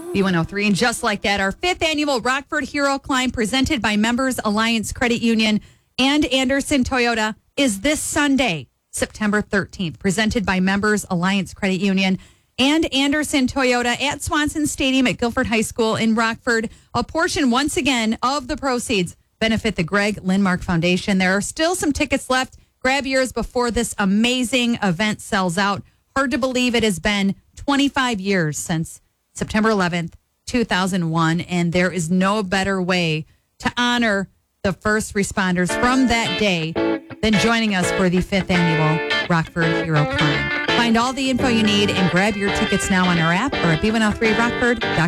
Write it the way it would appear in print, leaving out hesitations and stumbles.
B103. And just like that, our 5th annual Rockford Hero Climb presented by Members Alliance Credit Union and Anderson Toyota is this Sunday, September 13th, presented by Members Alliance Credit Union and Anderson Toyota at Swanson Stadium at Guilford High School in Rockford. A portion, once again, of the proceeds benefit the Greg Lindmark Foundation. There are still some tickets left. Grab yours before this amazing event sells out. Hard to believe it has been 25 years since September 11th, 2001, and there is no better way to honor the first responders from that day than joining us for the 5th annual Rockford Hero Climb. Find all the info you need and grab your tickets now on our app or at b103rockford.com.